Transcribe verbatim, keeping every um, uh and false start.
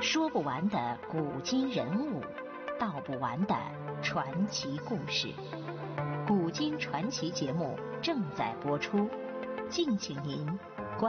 说不完的古今人物，道不完的传奇故事。古今传奇节目正在播出，敬请您